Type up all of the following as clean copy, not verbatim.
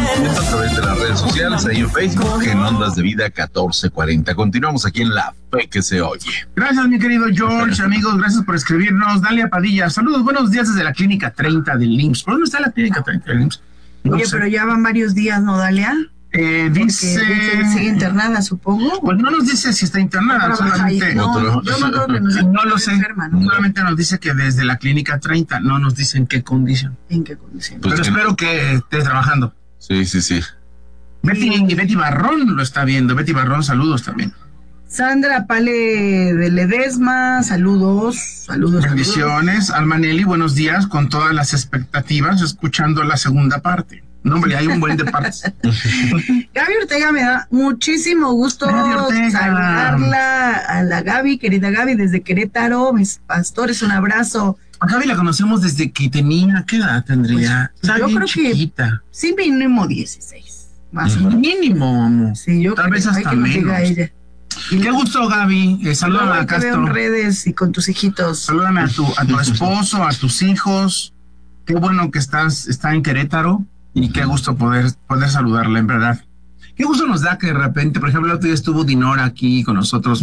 a través de las redes sociales, ahí en Facebook, en Ondas de Vida 1440. Continuamos aquí en La Fe que se oye. Gracias, mi querido George. Amigos, gracias por escribirnos. Dalia Padilla, saludos, buenos días desde la Clínica 30 del IMSS. ¿Por dónde está la Clínica 30 del IMSS? No sé. Pero ya van varios días, ¿no, Dalia? Dice que sigue internada, supongo. Pues no nos dice si está internada, solamente yo no creo que no lo sé, enferma, ¿no? Solamente nos dice que desde la Clínica 30, no nos dice en qué condición. Pues pero espero que esté trabajando. Sí. Betty Barrón lo está viendo. Betty Barrón, saludos también. Sandra Pale de Ledesma, saludos. Bendiciones. Almanelli, buenos días, con todas las expectativas, escuchando la segunda parte. No, hombre, hay un buen de partes. Gaby Ortega, me da muchísimo gusto saludarla a la Gaby, querida Gaby, desde Querétaro, mis pastores, un abrazo. A Gaby la conocemos desde que tenía, ¿qué edad tendría? Pues, yo creo chiquita. Que sí, mínimo 16, más o menos. Mínimo, amor. Sí, yo tal vez hasta menos. Ella. Y qué gusto, Gaby. Salúdame a Castro. En redes y con tus hijitos. Salúdame a tu esposo, a tus hijos. Qué bueno que está en Querétaro. Y qué gusto poder saludarla, en verdad. Qué gusto nos da que de repente, por ejemplo, el otro día estuvo Dinora aquí con nosotros,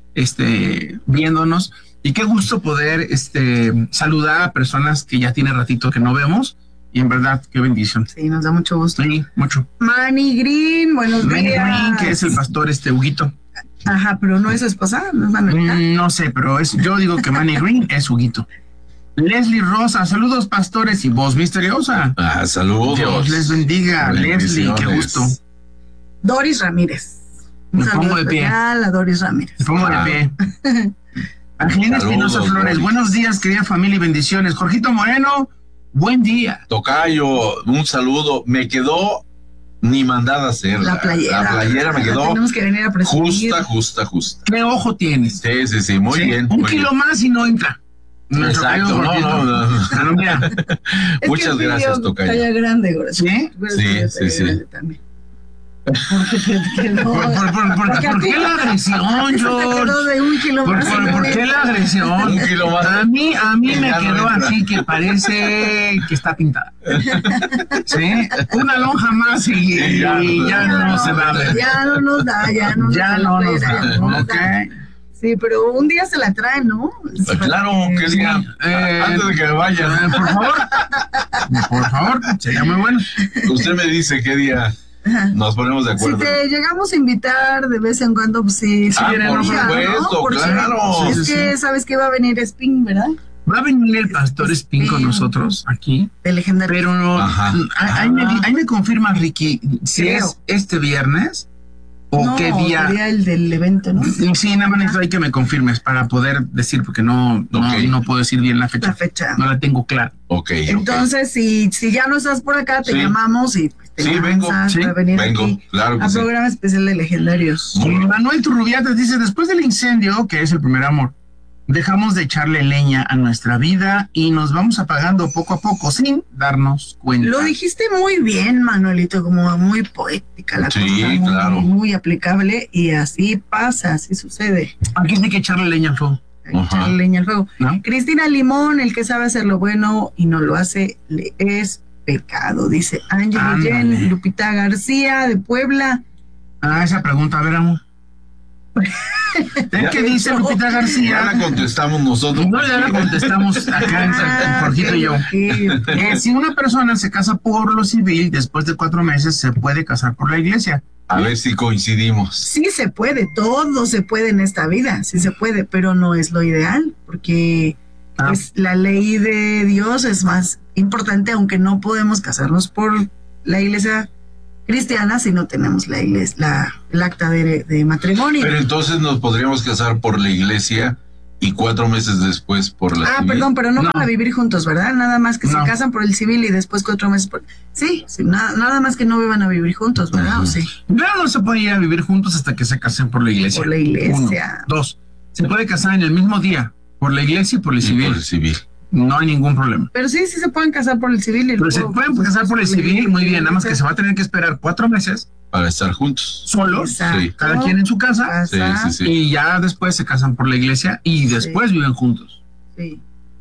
viéndonos, y qué gusto poder saludar a personas que ya tiene ratito que no vemos, y en verdad, qué bendición. Sí, nos da mucho gusto. Sí, mucho. Manny Green, buenos días. Manny Green, que es el pastor Huguito. Ajá, pero no es su esposa, ¿no es Manuelita? No sé, pero yo digo que Manny Green es Huguito. Leslie Rosa, saludos pastores y voz misteriosa. Saludos. Dios les bendiga, Leslie, qué gusto. Doris Ramírez. Me pongo de pie. A Doris Ramírez. Me pongo de pie. Angelina Espinosa Flores, buenos días, querida familia y bendiciones. Jorgito Moreno, buen día. Tocayo, un saludo. Me quedó ni mandada a hacer. La playera me quedó. Tenemos que venir a presumir. Justa. ¿Qué ojo tienes? Sí, muy bien. Un kilo más y no entra. Exacto, no. Mira. Muchas gracias, Tocayo. Talla grande, ¿sí? Sí. También. ¿Por qué la agresión, George? ¿Por qué la agresión? Un kilo más. A mí me quedó así que parece que está pintada. ¿Sí? Una lonja más y ya no se va a ver. Ya no nos da. Okay. Sí, pero un día se la traen, ¿no? Claro, que día. Antes de que me vayan. Por favor, sería muy bueno. Usted me dice qué día nos ponemos de acuerdo. Si te llegamos a invitar de vez en cuando, pues sí. Por supuesto, claro. Es que sabes que va a venir Spin, ¿verdad? Va a venir el pastor Spin con nosotros aquí. De legendario. Pero ahí me confirma, Ricky, si es este viernes. ¿O qué día? Sería el del evento, ¿no? Sí, nada más hay que me confirmes para poder decir, porque no puedo decir bien la fecha. No la tengo clara. Entonces, si ya no estás por acá, te llamamos y te vengo. Para venir aquí claro que a programa especial de legendarios. Manuel Turrubiates dice, después del incendio, que es el primer amor, dejamos de echarle leña a nuestra vida y nos vamos apagando poco a poco sin darnos cuenta. Lo dijiste muy bien, Manuelito, como muy poética la cosa, claro. Muy aplicable, y así pasa, así sucede. Aquí hay que echarle leña al fuego. Echarle leña al fuego. ¿No? Cristina Limón, el que sabe hacer lo bueno y no lo hace, le es pecado, dice Ángel Guillén. Lupita García de Puebla. Esa pregunta, a ver, amor. ¿Qué dice Lupita García? Ya la contestamos nosotros. No, ya la contestamos acá en Jorgito y yo. Si una persona se casa por lo civil, después de 4 meses se puede casar por la iglesia. A ver si coincidimos. Sí se puede, todo se puede en esta vida, sí se puede, pero no es lo ideal, porque la ley de Dios es más importante, aunque no podemos casarnos por la iglesia cristiana si no tenemos la iglesia, el acta de matrimonio. Pero entonces nos podríamos casar por la iglesia y 4 meses después por la civil. Perdón, pero no van a vivir juntos, ¿verdad? Nada más que se casan por el civil y después 4 meses por... Sí, nada más que no van a vivir juntos, ¿verdad? ¿O sí? No se puede ir a vivir juntos hasta que se casen por la iglesia. Por la iglesia. 1, 2, se puede casar en el mismo día, por la iglesia y por el civil. Por el civil. No hay ningún problema. Pero sí se pueden casar por el civil. Pero se pueden casar por el civil, muy bien, nada más que se va a tener que esperar 4 meses. Para estar juntos. Solos, cada quien en su casa. Sí. Y ya después se casan por la iglesia y después viven juntos.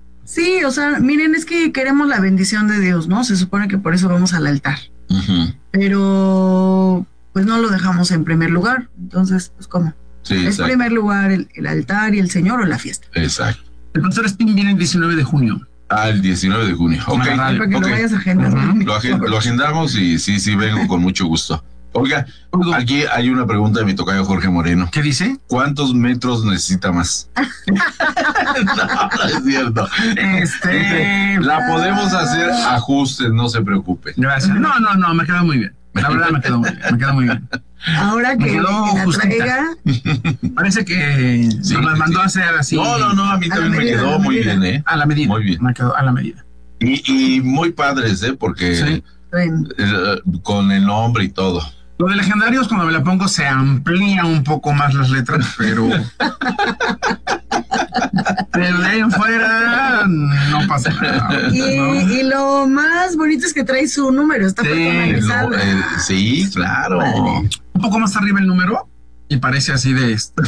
Sí, o sea, miren, es que queremos la bendición de Dios, ¿no? Se supone que por eso vamos al altar. pero pues no lo dejamos en primer lugar. Entonces, pues ¿cómo? Sí, Es exacto. primer lugar el altar y el Señor o la fiesta. Exacto. El pastor Spin viene el 19 de junio. El 19 de junio. Ok, la radio. Para que ok. lo vayas a agendar. Lo agendamos y sí, vengo con mucho gusto. Oiga, aquí hay una pregunta de mi tocayo Jorge Moreno. ¿Qué dice? ¿Cuántos metros necesita más? No es cierto. La podemos hacer ajustes, no se preocupe. Gracias. No, me quedó muy bien. La verdad me quedó muy bien. Ahora Me que quedó la justita. traiga, Parece que Sí, nos mandó sí. a hacer así. No, a mí A la también me medida, quedó a la muy medida. bien, ¿eh? A la medida. Muy bien. Me quedó a la medida. Y muy padres, ¿eh? Porque Sí. ven, con el nombre y todo. Lo de legendarios, cuando me la pongo, se amplía un poco más las letras, pero. Pero de ahí en fuera no pasa nada. ¿no? y lo más bonito es que trae su número, está Sí, personalizado. Sí, claro. Padre. Un poco más arriba el número y parece así de esto.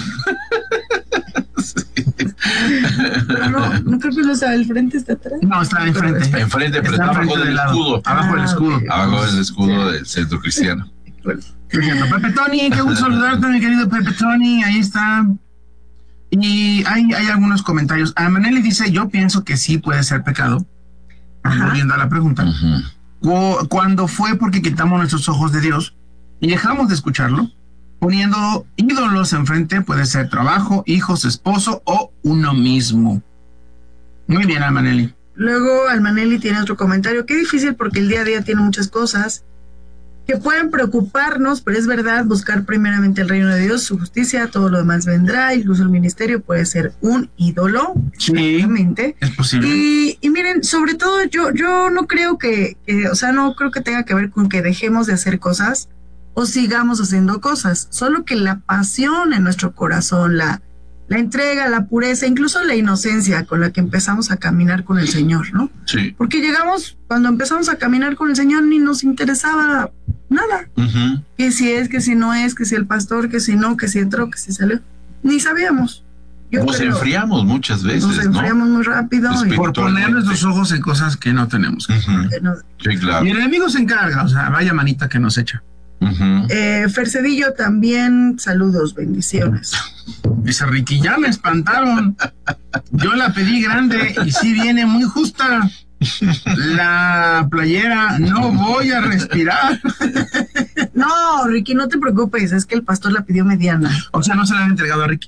Pero no creo que no sea el frente, está atrás. No, está enfrente. Enfrente, pero Está está abajo enfrente del del lado. escudo. Abajo del Ah, escudo. ok. Abajo del escudo del centro cristiano. Perfecto. Pepe Tony, qué gusto saludarte, mi querido Pepe Tony. Ahí está. Y hay algunos comentarios. Maneli dice: yo pienso que sí puede ser pecado. Ajá. Volviendo a la pregunta. Ujú. Cuando fue porque quitamos nuestros ojos de Dios y dejamos de escucharlo, poniendo ídolos enfrente, puede ser trabajo, hijos, esposo o uno mismo. Muy bien, Maneli. Luego Almanelli tiene otro comentario. Qué difícil porque el día a día tiene muchas cosas que pueden preocuparnos, pero es verdad, buscar primeramente el reino de Dios, su justicia, todo lo demás vendrá, incluso el ministerio puede ser un ídolo, Sí, obviamente. es posible. Y miren, sobre todo yo no creo no creo que tenga que ver con que dejemos de hacer cosas o sigamos haciendo cosas, solo que la pasión en nuestro corazón, la entrega, la pureza, incluso la inocencia con la que empezamos a caminar con el Señor, ¿no? Sí. Porque cuando empezamos a caminar con el Señor ni nos interesaba nada, Ujú. que si es, que si no es, que si el pastor, que si no, que si entró, que si salió, ni sabíamos. Nos enfriamos muchas veces, Nos enfriamos muy rápido. Espíritu. Por poner nuestros ojos en cosas que no tenemos. Ujú. No. Sí, claro. Y el enemigo se encarga, o sea, vaya manita que nos echa. Ujú. Fercedillo también, saludos, bendiciones. Dice Ricky, ya me espantaron. Yo la pedí grande y sí viene muy justa. La playera, no voy a respirar. No, Ricky, no te preocupes, es que el pastor la pidió mediana. O sea, no se la han entregado a Ricky.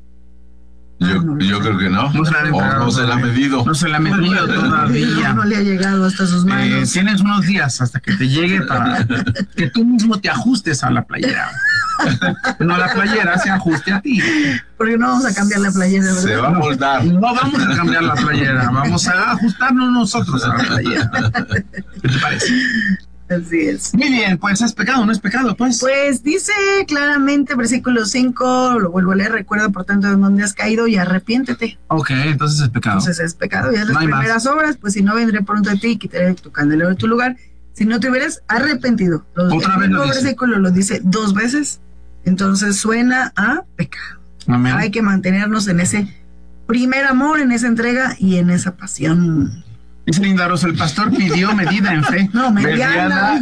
Yo creo que no. No se la han O entregado no se la ha todavía. medido. No se la ha medido todavía. No le ha llegado hasta sus manos. Tienes unos días hasta que te llegue para que tú mismo te ajustes a la playera. No la playera se ajuste a ti. Porque no vamos a cambiar la playera, ¿verdad? Se va a moldar. No vamos a cambiar la playera, vamos a ajustarnos nosotros a la playera. ¿Qué te parece? Así es. Muy bien, pues es pecado, no es pecado, pues. Pues dice claramente, versículo 5, lo vuelvo a leer, recuerda por tanto de dónde has caído y arrepiéntete. Ok, entonces es pecado. Entonces es pecado, ya las No hay primeras obras, pues si no vendré pronto a ti y quitaré tu candelero de tu lugar, si no te hubieras arrepentido. Otra vez lo el dice. versículo lo dice 2 veces, entonces suena a pecado. Amén. Hay que mantenernos en ese primer amor, en esa entrega y en esa pasión. Dice Linda Rosa, el pastor pidió medida en fe. No, mediana.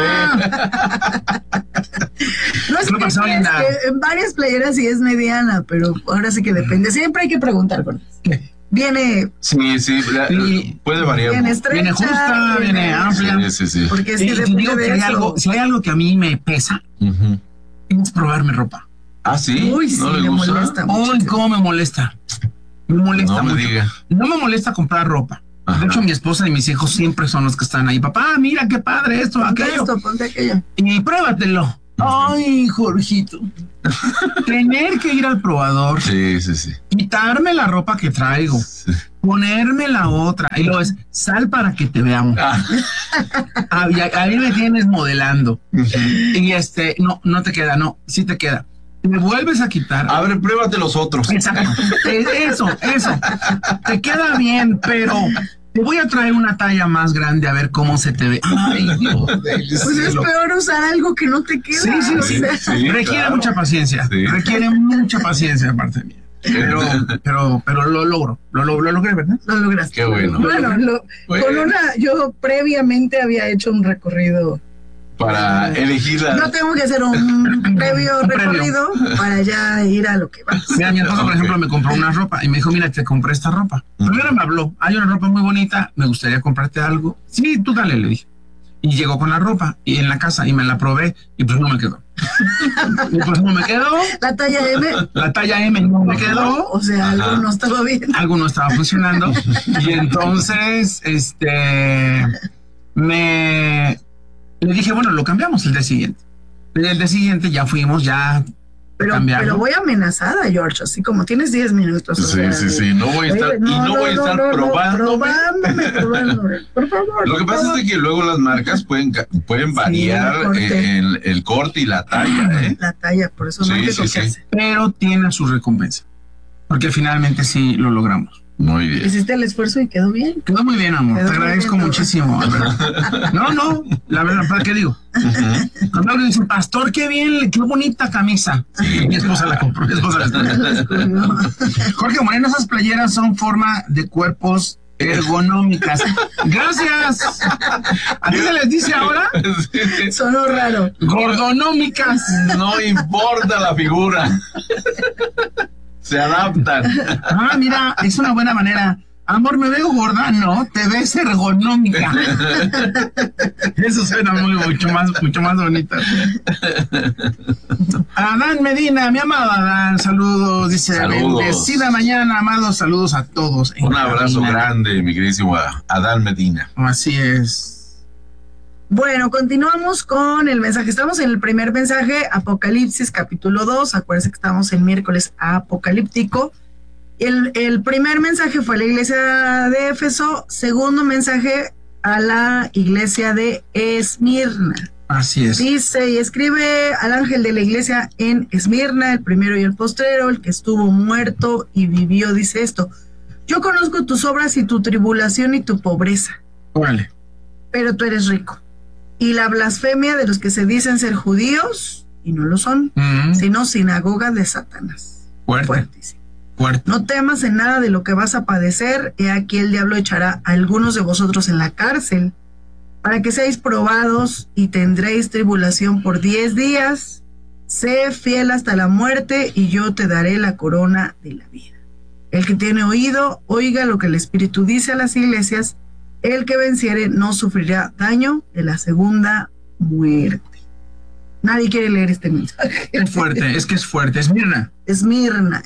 No es ¿Qué pasó, que Linda? en varias playeras sí es mediana, pero ahora sí que depende. Siempre hay que preguntar con ¿Qué? Viene Sí, Sí. puede variar. bien estrecha, Viene justa, viene amplia. Sí. porque es Y que te depende digo que de hay eso. algo, si hay algo que a mí me pesa, Ujú. es probarme ropa. Ah, sí. Uy, sí, ¿No le me gusta? molesta. Ay, cómo me molesta. Me molesta No me mucho. diga. No me molesta comprar ropa. Ajá. De hecho, mi esposa y mis hijos siempre son los que están ahí. Papá, mira qué padre esto, Ponte aquello. esto, ponte aquello. Y pruébatelo. Ay, Jorgito. Tener que ir al probador, Sí. quitarme la ropa que traigo, Sí. ponerme la otra. Y luego es, sal para que te veamos. Ah. Ahí me tienes modelando. Ujú. Y no te queda, no, sí te queda. Te vuelves a quitar. A ver, pruébate los otros. Exacto. Eso. Te queda bien, pero te voy a traer una talla más grande a ver cómo se te ve. Ay, Dios del Pues es cielo. peor usar algo que no te queda. Sí. o sea, Sí, Requiere claro. mucha paciencia. Sí. Requiere mucha paciencia aparte mía. Pero lo logro. Lo logré, ¿verdad? Lo lograste. Qué bueno. Bueno, Bueno. yo previamente había hecho un recorrido para elegir la... Yo tengo que hacer un previo recorrido para ya ir a lo que va. Mira, mi esposo, por ejemplo, me compró una ropa y me dijo, mira, te compré esta ropa. Primero me habló, hay una ropa muy bonita, me gustaría comprarte algo. Sí, tú dale, le dije. Y llegó con la ropa y en la casa y me la probé y pues no me quedó. Y pues no me quedó. La talla M. La talla M no me quedó. O sea, algo no estaba bien. Algo no estaba funcionando. Y entonces, le dije, bueno, lo cambiamos el día siguiente. El día siguiente ya fuimos, ya pero voy amenazada, George, así como tienes 10 minutos. Sí, no voy a estar probándome, por favor. Lo que pasa es que luego las marcas pueden variar el corte y la talla, ¿eh? La talla, por eso no hay que confiarse. Pero tiene su recompensa, porque finalmente sí lo logramos. Muy bien. Hiciste el esfuerzo y quedó bien. Quedó muy bien, amor. Te agradezco muchísimo. No, la verdad, ¿para qué digo? Cuando alguien dice, pastor, qué bien, qué bonita camisa. Sí, mi esposa la compró. Jorge Moreno, esas playeras son forma de cuerpos ergonómicas. Gracias. ¿A ti se les dice ahora? Sí. Sonó raro. Gordonómicas. No importa la figura. Se adaptan. Mira, es una buena manera. Amor, ¿me veo gorda? No, te ves ergonómica. Eso suena mucho más bonito. Adán Medina, mi amado Adán, saludos. Dice, saludos. Bendecida mañana, amados, saludos a todos. Un abrazo grande, mi queridísimo Adán Medina. Así es. Bueno, continuamos con el mensaje. Estamos en el primer mensaje, Apocalipsis capítulo 2. Acuérdense que estamos en miércoles apocalíptico. El primer mensaje fue a la iglesia de Éfeso. Segundo mensaje a la iglesia de Esmirna. Así es. Dice y escribe al ángel de la iglesia en Esmirna, el primero y el postrero, el que estuvo muerto y vivió. Dice esto: yo conozco tus obras y tu tribulación y tu pobreza. Órale. Pero tú eres rico. Y la blasfemia de los que se dicen ser judíos, y no lo son, sino sinagoga de Satanás. Fuertísimo. No temas en nada de lo que vas a padecer. He aquí el diablo echará a algunos de vosotros en la cárcel, para que seáis probados y tendréis tribulación por 10 días. Sé fiel hasta la muerte y yo te daré la corona de la vida. El que tiene oído, oiga lo que el Espíritu dice a las iglesias. El que venciere no sufrirá daño de la segunda muerte. Nadie quiere leer este mensaje. Es fuerte, es que es fuerte. Esmirna. Esmirna.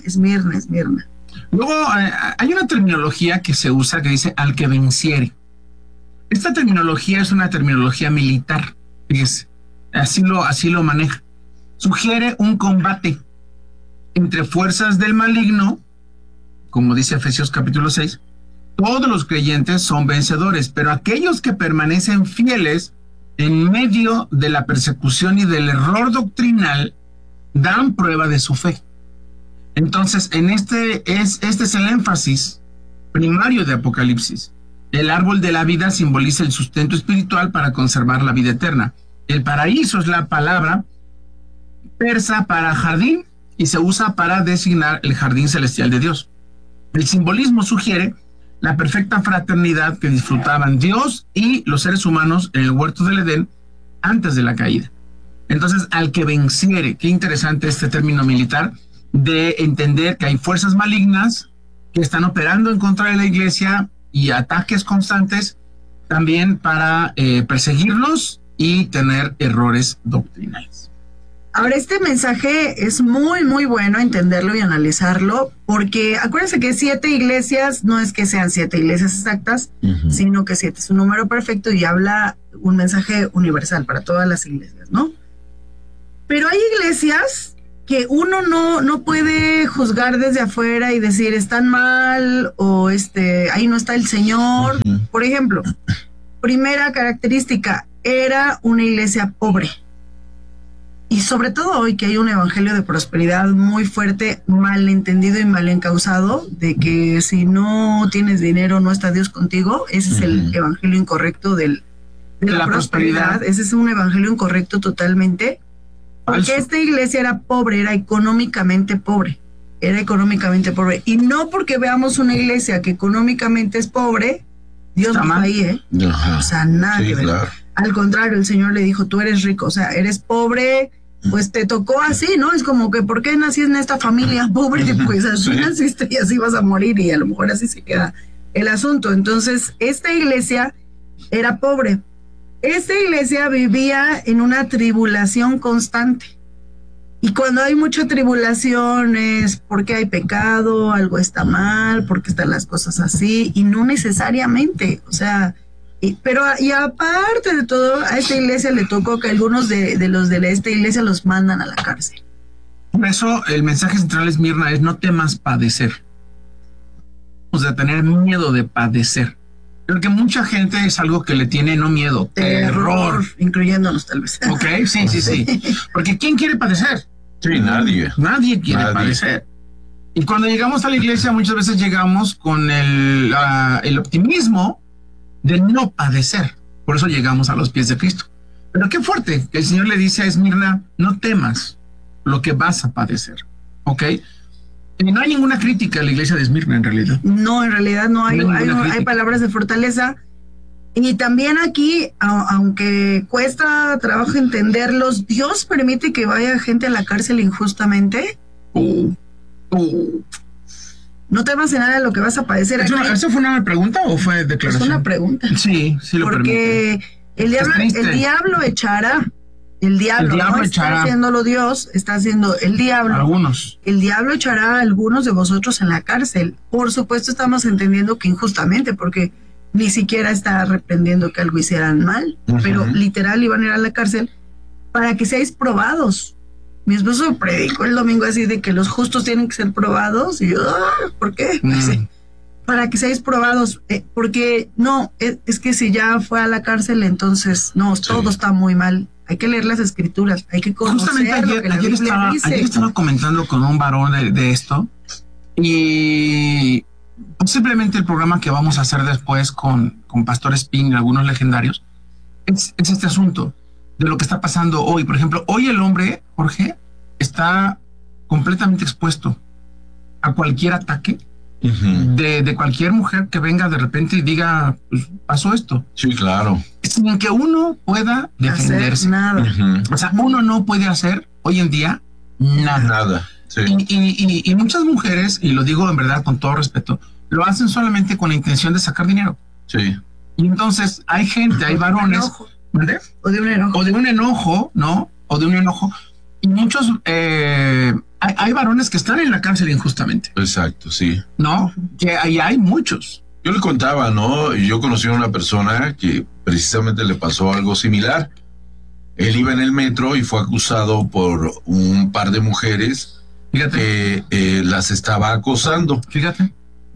Luego hay una terminología que se usa que dice al que venciere. Esta terminología es una terminología militar. Fíjese, así lo maneja. Sugiere un combate entre fuerzas del maligno, como dice Efesios capítulo 6. Todos los creyentes son vencedores, pero aquellos que permanecen fieles en medio de la persecución y del error doctrinal dan prueba de su fe. Entonces, este es el énfasis primario de Apocalipsis. El árbol de la vida simboliza el sustento espiritual para conservar la vida eterna. El paraíso es la palabra persa para jardín y se usa para designar el jardín celestial de Dios. El simbolismo sugiere la perfecta fraternidad que disfrutaban Dios y los seres humanos en el huerto del Edén antes de la caída. Entonces, al que venciere, qué interesante este término militar, de entender que hay fuerzas malignas que están operando en contra de la iglesia y ataques constantes también para perseguirlos y tener errores doctrinales. Ahora, este mensaje es muy, muy bueno entenderlo y analizarlo, porque acuérdense que 7 iglesias no es que sean 7 iglesias exactas, sino que 7 es un número perfecto y habla un mensaje universal para todas las iglesias, ¿no? Pero hay iglesias que uno no puede juzgar desde afuera y decir están mal o ahí no está el Señor. Por ejemplo, primera característica, era una iglesia pobre. Y sobre todo hoy que hay un evangelio de prosperidad muy fuerte, mal entendido y mal encausado, de que si no tienes dinero no está Dios contigo. Ese es el evangelio incorrecto de la prosperidad. Ese es un evangelio incorrecto totalmente. Porque esta iglesia era pobre, era económicamente pobre. Y no porque veamos una iglesia que económicamente es pobre, Dios no está ahí, ¿eh? O sea, nada que ver. Claro. Al contrario, el Señor le dijo, tú eres rico, o sea, eres pobre, pues te tocó así, ¿no? Es como que, ¿por qué nací en esta familia pobre? Pues así naciste y así vas a morir, y a lo mejor así se queda el asunto. Entonces, esta iglesia era pobre. Esta iglesia vivía en una tribulación constante. Y cuando hay mucha tribulación es porque hay pecado, algo está mal, porque están las cosas así, y no necesariamente, o sea, pero aparte de todo, a esta iglesia le tocó que algunos de los de esta iglesia los mandan a la cárcel. Por eso el mensaje central, Esmirna, es no temas padecer. O sea, tener miedo de padecer. Porque mucha gente es algo que le tiene no miedo, terror. Incluyéndonos tal vez. Ok, sí. Porque ¿quién quiere padecer? Sí, nadie. Nadie quiere padecer. Y cuando llegamos a la iglesia, muchas veces llegamos con el optimismo de no padecer. Por eso llegamos a los pies de Cristo. Pero qué fuerte que el Señor le dice a Esmirna, no temas lo que vas a padecer. ¿Ok? Y no hay ninguna crítica a la iglesia de Esmirna, en realidad. No, en realidad no hay. Hay palabras de fortaleza. Y también aquí, aunque cuesta trabajo entenderlos, Dios permite que vaya gente a la cárcel injustamente. No temas en nada de lo que vas a padecer. ¿Eso fue una pregunta o fue declaración? Es una pregunta. Sí, lo permite. Porque el diablo echará. El diablo no está haciéndolo Dios, está haciendo el diablo. Algunos. El diablo echará a algunos de vosotros en la cárcel. Por supuesto, estamos entendiendo que injustamente, porque ni siquiera está reprendiendo que algo hicieran mal, pero literal iban a ir a la cárcel para que seáis probados. Mi esposo predicó el domingo así de que los justos tienen que ser probados, y yo, ¿por qué? Para que seáis probados, porque no, es que si ya fue a la cárcel, entonces no, todo está muy mal. Hay que leer las escrituras, hay que conocer. Justamente ayer estaba comentando con un varón de esto, y posiblemente el programa que vamos a hacer después con Pastor Spin y algunos legendarios es este asunto de lo que está pasando hoy. Por ejemplo, hoy el hombre, Jorge, está completamente expuesto a cualquier ataque de cualquier mujer que venga de repente y diga, pues, pasó esto. Sí, claro. Sin que uno pueda defenderse. Hacer nada. O sea, uno no puede hacer hoy en día nada. Sí. Y muchas mujeres, y lo digo en verdad con todo respeto, lo hacen solamente con la intención de sacar dinero. Sí. Y entonces hay gente, hay varones. O de un enojo. O de un enojo, ¿no? O de un enojo. Y muchos, hay varones que están en la cárcel injustamente. Exacto, sí. ¿No? Que ahí hay muchos. Yo le contaba, ¿no? Yo conocí a una persona que precisamente le pasó algo similar. Él iba en el metro y fue acusado por un par de mujeres que las estaba acosando. Fíjate.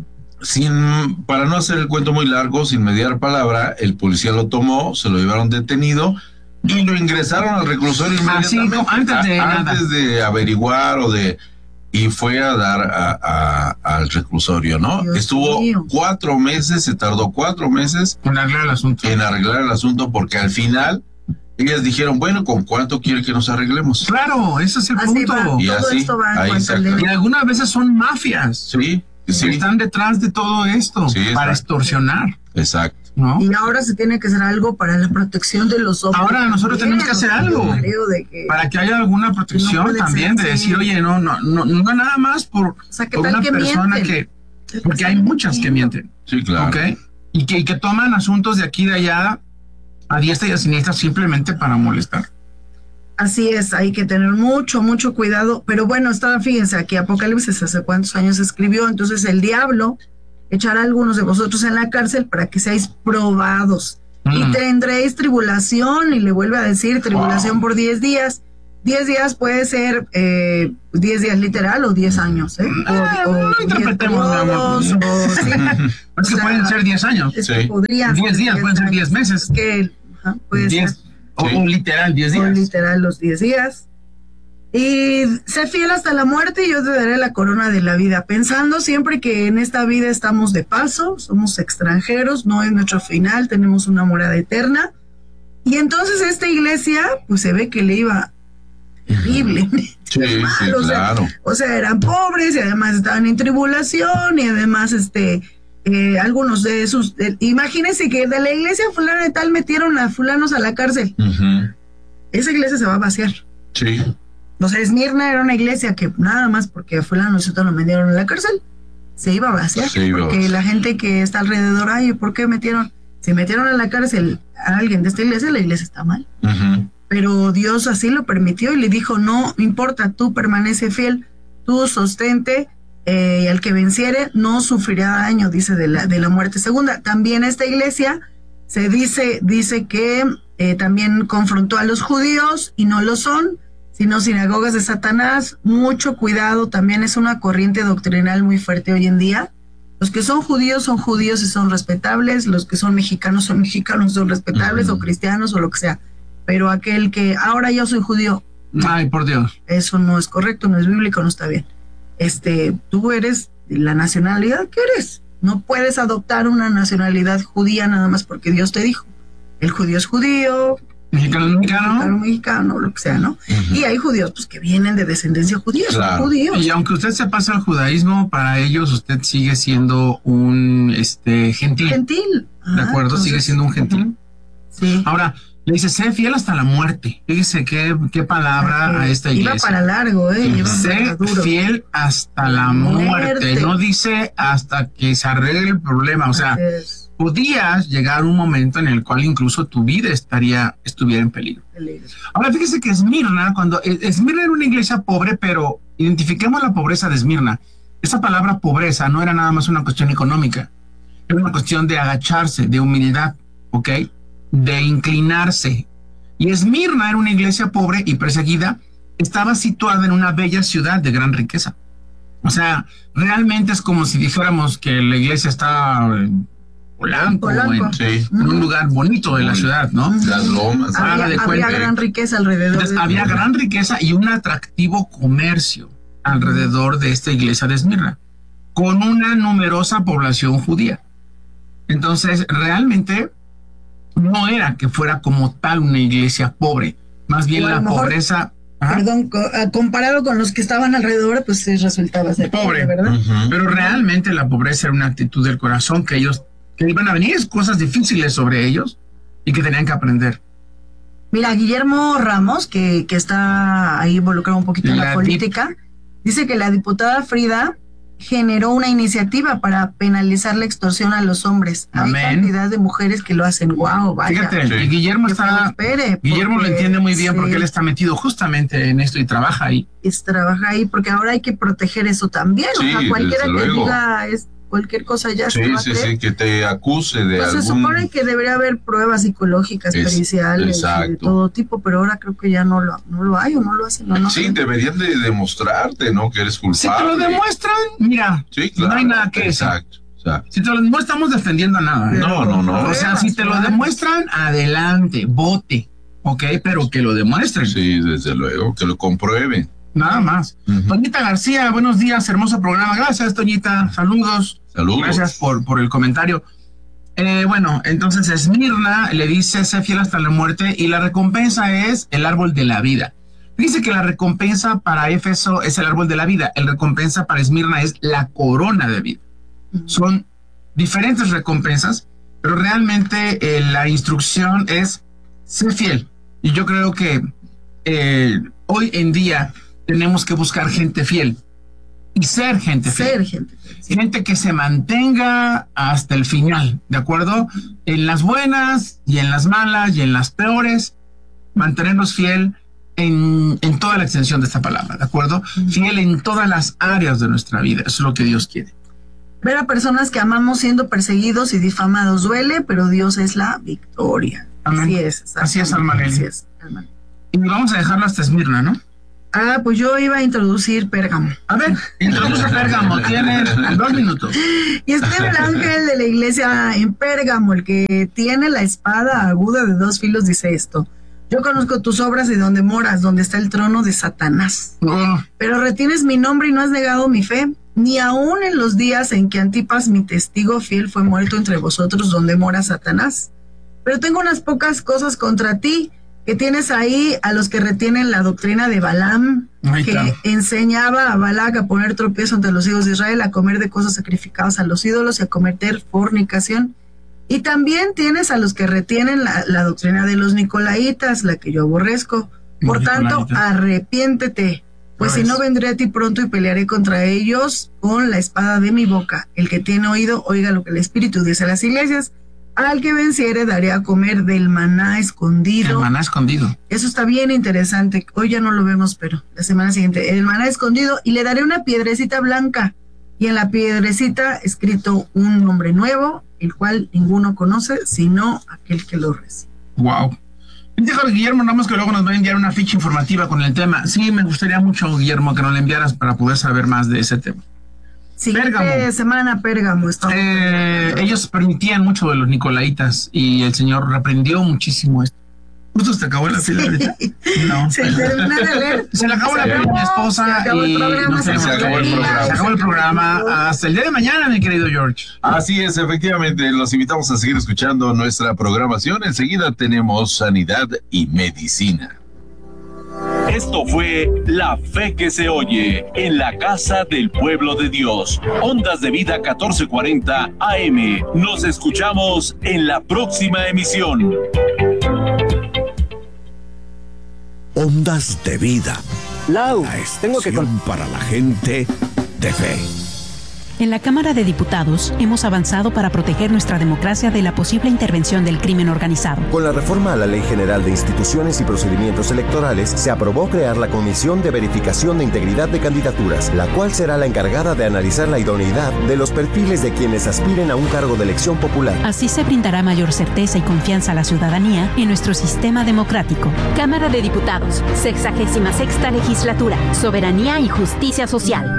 Para no hacer el cuento muy largo, sin mediar palabra, el policía lo tomó, se lo llevaron detenido y lo ingresaron al reclusorio inmediatamente. Antes de averiguar y fue a dar al reclusorio, ¿no? Dios Estuvo mío. 4 meses, se tardó 4 meses En arreglar el asunto. Porque al final ellas dijeron, bueno, ¿con cuánto quiere que nos arreglemos? Claro, ese es el Así punto. va. Y Todo así, esto va en ahí cuanto al saca. Y algunas veces son mafias. Sí, sí, Están detrás de todo esto Sí, para exacto. extorsionar, exacto. ¿no? Y ahora se tiene que hacer algo para la protección de los hombres. Ahora nosotros tenemos que hacer algo para que haya alguna protección No puede también, ser de así. decir, oye, no nada más por sea, ¿qué por tal una que persona mienten? porque hay muchas que mienten, Sí, claro. ¿ok? Y que toman asuntos de aquí y de allá a diestra y a siniestra simplemente para molestar. Así es, hay que tener mucho cuidado. Pero bueno, fíjense, aquí Apocalipsis hace cuántos años se escribió. Entonces el diablo echará a algunos de vosotros en la cárcel para que seáis probados. Y tendréis tribulación, y le vuelve a decir tribulación por 10 días. 10 días puede ser 10 días literal o 10 años, No 10 interpretemos, periodos, sí. Es que O sea, pueden ser 10 años. es Sí. que podrían 10 días, pueden ser 10 meses. Es que puede 10, ser. o literal 10 O días. literal los 10 días. Y sé fiel hasta la muerte y yo te daré la corona de la vida. Pensando siempre que en esta vida estamos de paso, somos extranjeros, no es nuestro final, tenemos una morada eterna. Y entonces esta iglesia, pues se ve que le iba terrible. Sí, Mal, sí, claro. o sea, eran pobres y además estaban en tribulación y además algunos de sus... imagínense que de la iglesia fulana de tal metieron a fulanos a la cárcel. Esa iglesia se va a vaciar. Sí. O sea, Esmirna era una iglesia que nada más porque a fulano y lo metieron a la cárcel, se iba a vaciar. Porque la gente que está alrededor, ay, ¿por qué metieron? Si metieron a la cárcel a alguien de esta iglesia, la iglesia está mal. Pero Dios así lo permitió y le dijo, no importa, tú permanece fiel, tú sostente, y al que venciere no sufrirá daño, dice, de la muerte segunda. También esta iglesia se dice que también confrontó a los judíos y no lo son, sino sinagogas de Satanás. Mucho cuidado, también es una corriente doctrinal muy fuerte hoy en día. Los que son judíos y son respetables, los que son mexicanos, son respetables, o cristianos o lo que sea. Pero aquel que ahora yo soy judío, ay, por Dios, eso no es correcto, no es bíblico, no está bien. Tú eres la nacionalidad que eres. No puedes adoptar una nacionalidad judía nada más porque Dios te dijo. El judío es judío, mexicano, lo que sea, ¿no? Y hay judíos pues que vienen de descendencia judía, son judíos. Y aunque usted se pasa al judaísmo, para ellos usted sigue siendo un gentil. ¿De acuerdo? Entonces, sigue siendo un gentil. Sí. Ahora, le dice, sé fiel hasta la muerte. Fíjese qué palabra a esta iglesia. Iba para largo, sé fiel hasta la muerte. No dice hasta que se arregle el problema. O sea, podías llegar a un momento en el cual incluso tu vida estuviera en peligro. Ahora, fíjese que Esmirna era una iglesia pobre, pero identifiquemos la pobreza de Esmirna. Esa palabra pobreza no era nada más una cuestión económica. Era una cuestión de agacharse, de humildad, ¿ok? De inclinarse. Y Esmirna era una iglesia pobre y perseguida, estaba situada en una bella ciudad de gran riqueza. O sea, realmente es como si dijéramos que la iglesia está en Polanco. En un lugar bonito de la ciudad, ¿no? Las lomas. Había gran riqueza alrededor. Entonces, había gran riqueza y un atractivo comercio alrededor de esta iglesia de Esmirna, con una numerosa población judía. Entonces, realmente no era que fuera como tal una iglesia pobre, más bien la pobreza... Perdón, comparado con los que estaban alrededor, pues sí resultaba ser pobre, ¿verdad? Pero realmente la pobreza era una actitud del corazón que iban a venir cosas difíciles sobre ellos y que tenían que aprender. Mira, Guillermo Ramos, que está ahí involucrado un poquito en la política, dice que la diputada Frida generó una iniciativa para penalizar la extorsión a los hombres. Amén. Hay cantidad de mujeres que lo hacen. Wow, vaya. Fíjate, y Guillermo Guillermo lo entiende muy bien porque él está metido justamente en esto y trabaja ahí. Trabaja ahí porque ahora hay que proteger eso también. Sí, o sea, cualquiera que diga cualquier cosa ya se va a creer. Sí, que te acuse de algún... Se supone que debería haber pruebas psicológicas, periciales, de todo tipo, pero ahora creo que ya no lo hay o no lo hacen. Deberían de demostrarte, ¿no? Que eres culpable. Si te lo demuestran, mira, no hay nada que decir. Si te lo no estamos defendiendo a nada. No. O sea, si te lo demuestran, adelante, vote, ¿ok? Pero que lo demuestren. Sí, desde luego, que lo comprueben. Nada más. Toñita García, buenos días, hermoso programa. Gracias, Toñita. Saludos. Gracias por el comentario. Bueno, entonces Esmirna le dice, sé fiel hasta la muerte, y la recompensa es el árbol de la vida. Dice que la recompensa para Éfeso es el árbol de la vida. La recompensa para Esmirna es la corona de vida. Son diferentes recompensas, pero realmente la instrucción es ser fiel. Y yo creo que hoy en día tenemos que buscar gente fiel y ser gente fiel. Gente que se mantenga hasta el final, ¿de acuerdo? En las buenas y en las malas y en las peores, mantenernos fiel en toda la extensión de esta palabra, ¿de acuerdo? Fiel en todas las áreas de nuestra vida, eso es lo que Dios quiere. Ver a personas que amamos siendo perseguidos y difamados duele, pero Dios es la victoria. Amén. Así es, Almanelli. Y vamos a dejarlo hasta Esmirna, ¿no? Pues yo iba a introducir Pérgamo. A ver, introduce Pérgamo, tienes 2 minutos. Y el ángel de la iglesia en Pérgamo, el que tiene la espada aguda de 2 filos, dice esto: yo conozco tus obras y donde moras, donde está el trono de Satanás. Pero retienes mi nombre y no has negado mi fe, ni aun en los días en que Antipas, mi testigo fiel, fue muerto entre vosotros, donde mora Satanás. Pero tengo unas pocas cosas contra ti, Que tienes ahí a los que retienen la doctrina de Balaam, enseñaba a Balac a poner tropiezo ante los hijos de Israel, a comer de cosas sacrificadas a los ídolos y a cometer fornicación. Y también tienes a los que retienen la doctrina de los Nicolaitas, la que yo aborrezco. Por tanto, arrepiéntete, pues si no vendré a ti pronto y pelearé contra ellos con la espada de mi boca. El que tiene oído, oiga lo que el Espíritu dice a las iglesias. Al que venciere daré a comer del maná escondido. El maná escondido. Eso está bien interesante. Hoy ya no lo vemos, pero la semana siguiente. El maná escondido, y le daré una piedrecita blanca. Y en la piedrecita escrito un nombre nuevo, el cual ninguno conoce, sino aquel que lo recibe. Wow. Déjame, Guillermo, nada más que luego nos va a enviar una ficha informativa con el tema. Sí, me gustaría mucho, Guillermo, que nos la enviaras para poder saber más de ese tema. Siguiente semana, Pérgamo. Ellos permitían mucho de los nicolaitas y el Señor reprendió muchísimo esto. Justo se acabó la fila ahorita. No. Se termina de leer. Se le acabó la fila a mi esposa se acabó el programa. Hasta el día de mañana, mi querido George. Así es, efectivamente. Los invitamos a seguir escuchando nuestra programación. Enseguida tenemos Sanidad y Medicina. Esto fue La Fe que se oye en la casa del pueblo de Dios. Ondas de Vida 1440 AM. Nos escuchamos en la próxima emisión. Ondas de Vida. Lau, tengo que para la gente de fe. En la Cámara de Diputados hemos avanzado para proteger nuestra democracia de la posible intervención del crimen organizado. Con la reforma a la Ley General de Instituciones y Procedimientos Electorales, se aprobó crear la Comisión de Verificación de Integridad de Candidaturas, la cual será la encargada de analizar la idoneidad de los perfiles de quienes aspiren a un cargo de elección popular. Así se brindará mayor certeza y confianza a la ciudadanía en nuestro sistema democrático. Cámara de Diputados, 66ª Legislatura, Soberanía y Justicia Social.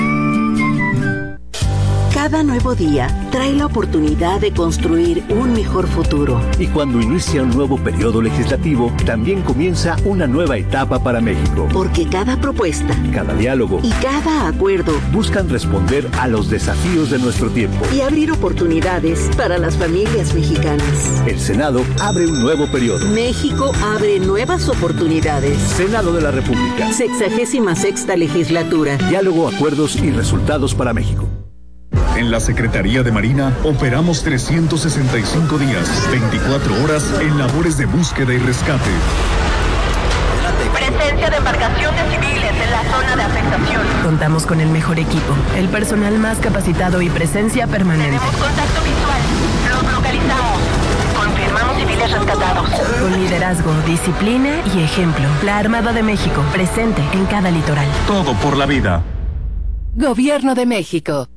Cada nuevo día trae la oportunidad de construir un mejor futuro. Y cuando inicia un nuevo periodo legislativo, también comienza una nueva etapa para México. Porque cada propuesta, cada diálogo y cada acuerdo buscan responder a los desafíos de nuestro tiempo y abrir oportunidades para las familias mexicanas. El Senado abre un nuevo periodo. México abre nuevas oportunidades. Senado de la República. 66ª Legislatura. Diálogo, acuerdos y resultados para México. En la Secretaría de Marina operamos 365 días, 24 horas en labores de búsqueda y rescate. Presencia de embarcaciones civiles en la zona de afectación. Contamos con el mejor equipo, el personal más capacitado y presencia permanente. Tenemos contacto visual. Los localizamos. Confirmamos civiles rescatados. Con liderazgo, disciplina y ejemplo. La Armada de México, presente en cada litoral. Todo por la vida. Gobierno de México.